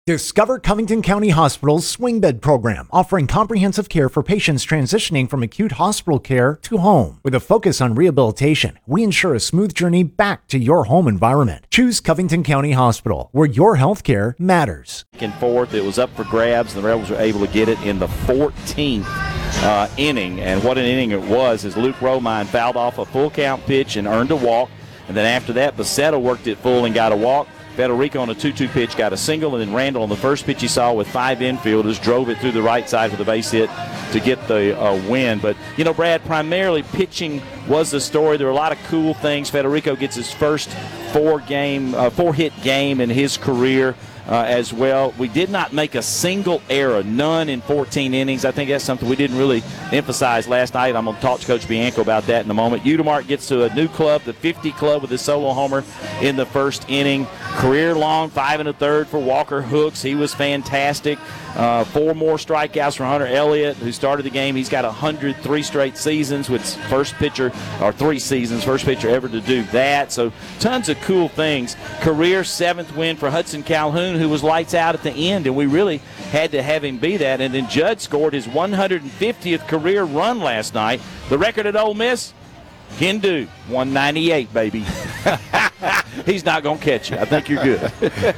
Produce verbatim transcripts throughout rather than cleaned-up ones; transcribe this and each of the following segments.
Discover Covington County Hospital's swing bed program, offering comprehensive care for patients transitioning from acute hospital care to home. With a focus on rehabilitation, we ensure a smooth journey back to your home environment. Choose Covington County Hospital, where your health care matters. And forth, it was up for grabs, and the Rebels were able to get it in the fourteenth uh, inning. And what an inning it was, as Luke Romine fouled off a full count pitch and earned a walk. And then after that, Becerra worked it full and got a walk. Federico on a two two pitch got a single, and then Randall on the first pitch he saw with five infielders drove it through the right side for the base hit to get the uh, win. But, you know, Brad, primarily pitching was the story. There were a lot of cool things. Federico gets his first four-game, uh, four-hit game in his career. Uh, as well. We did not make a single error, none in fourteen innings. I think that's something we didn't really emphasize last night. I'm going to talk to Coach Bianco about that in a moment. Udemark gets to a new club, the fifty club, with his solo homer in the first inning. Career long, five and a third for Walker Hooks. He was fantastic. Uh, four more strikeouts for Hunter Elliott, who started the game. He's got one hundred three straight seasons, with first pitcher, or three seasons, first pitcher ever to do that. So tons of cool things. Career seventh win for Hudson Calhoun, who was lights out at the end, and we really had to have him be that. And then Judd scored his one hundred fiftieth career run last night. The record at Ole Miss, Hindu, one ninety-eight, baby. He's not going to catch you. I think you're good.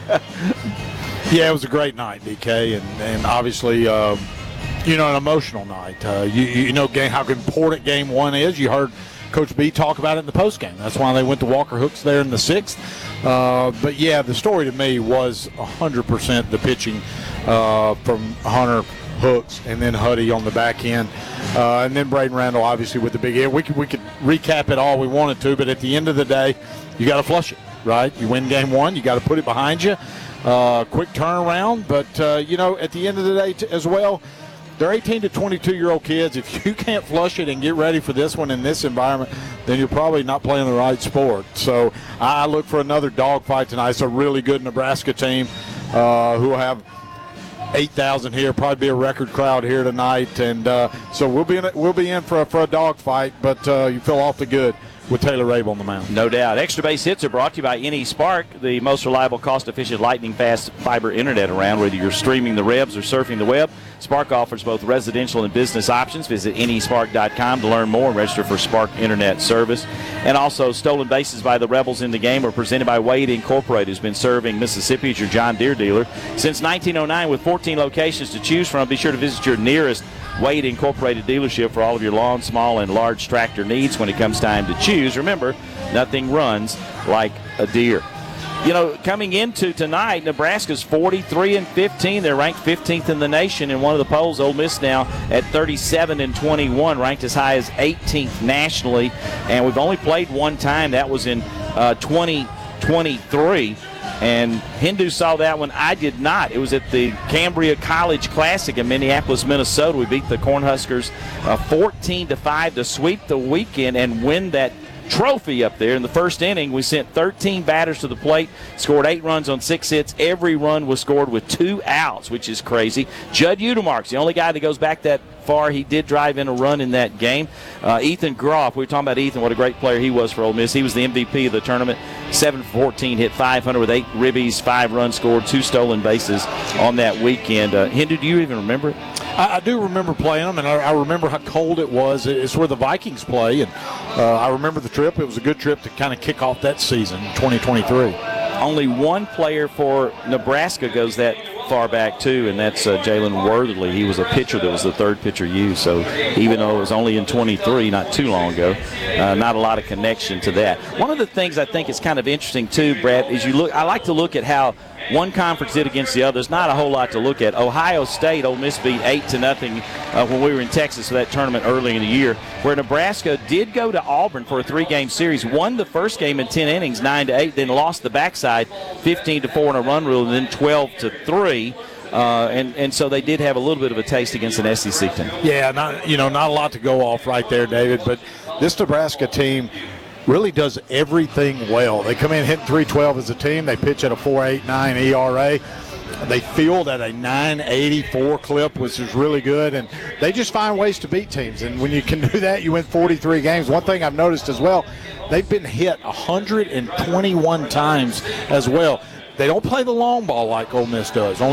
Yeah, it was a great night, D K, and, and obviously, uh, you know, an emotional night. Uh, you, you know game, how important game one is. You heard Coach B talk about it in the postgame. That's why they went to Walker Hooks there in the sixth. Uh, but, yeah, the story to me was one hundred percent the pitching uh, from Hunter Hooks and then Huddy on the back end. Uh, and then Braden Randall, obviously, with the big hit. We could, we could recap it all we wanted to, but at the end of the day, you got to flush it, right? You win game one, you got to put it behind you. Uh, quick turnaround, but, uh, you know, at the end of the day t- as well, they're eighteen to twenty-two-year-old kids. If you can't flush it and get ready for this one in this environment, then you're probably not playing the right sport. So I look for another dogfight tonight. It's a really good Nebraska team uh, who will have eight thousand here, probably be a record crowd here tonight. And uh, so we'll be in, we'll be in for a, for a dogfight, but uh, you feel awfully good with Taylor Rabe on the mound. No doubt. Extra base hits are brought to you by N E Spark, the most reliable, cost-efficient, lightning-fast fiber internet around. Whether you're streaming the Rebs or surfing the web, Spark offers both residential and business options. Visit N E Spark dot com to learn more and register for Spark Internet service. And also, stolen bases by the Rebels in the game are presented by Wade Incorporated, who's been serving Mississippi as your John Deere dealer since nineteen oh nine with fourteen locations to choose from. Be sure to visit your nearest Wade Incorporated dealership for all of your long, small, and large tractor needs when it comes time to choose. Remember, nothing runs like a Deere. You know, coming into tonight, Nebraska's forty-three and fifteen. They're ranked fifteenth in the nation in one of the polls. Ole Miss now at thirty-seven and twenty-one, ranked as high as eighteenth nationally. And we've only played one time. That was in uh, twenty twenty-three. And Hindu saw that one. I did not. It was at the Cambria College Classic in Minneapolis, Minnesota. We beat the Cornhuskers uh, fourteen to five to sweep the weekend and win that trophy up there. In the first inning, we sent thirteen batters to the plate, scored eight runs on six hits. Every run was scored with two outs, which is crazy. Judd Udemark's the only guy that goes back that far. He did drive in a run in that game. Uh, Ethan Groff, we were talking about Ethan, what a great player he was for Ole Miss. He was the M V P of the tournament, seven for fourteen, hit five hundred with eight ribbies, five runs scored, two stolen bases on that weekend. Uh, Hindu, do you even remember it? I, I do remember playing them, and I, I remember how cold it was. It's where the Vikings play, and uh, I remember the trip. It was a good trip to kind of kick off that season, twenty twenty-three. Only one player for Nebraska goes that far back, too, and that's uh, Jalen Worthley. He was a pitcher that was the third pitcher used, so even though it was only in twenty-three, not too long ago, uh, not a lot of connection to that. One of the things I think is kind of interesting, too, Brad, is you look. I like to look at how one conference did against the other. There's not a whole lot to look at. Ohio State, Ole Miss beat eight to nothing uh, when we were in Texas for that tournament early in the year, where Nebraska did go to Auburn for a three-game series, won the first game in ten innings, nine to eight, then lost the backside fifteen to four in a run rule, and then twelve to three. Uh, and, and so they did have a little bit of a taste against an S E C team. Yeah, not you know not a lot to go off right there, David, but this Nebraska team really does everything well. They come in hitting three twelve as a team. They pitch at a four eighty-nine E R A. They field at a nine eighty-four clip, which is really good, and they just find ways to beat teams. And when you can do that, you win forty-three games. One thing I've noticed as well, they've been hit one hundred twenty-one times as well. They don't play the long ball like Ole Miss does. Only